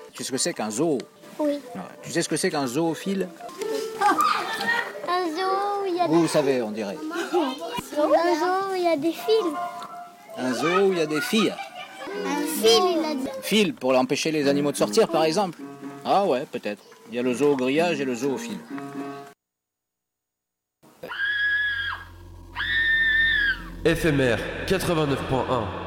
Tu sais ce que c'est qu'un zoo? Oui. Ouais. Tu sais ce que c'est qu'un zoophile? Un zoo où il y a Vous savez, on dirait. un zoo où il y a des fils. Un zoo où il y a des filles. Un fil, il a dit. Fil pour empêcher les animaux de sortir, par exemple. Ah ouais, peut-être. Il y a le zoo au grillage et le zoo au fil. FMR 89.1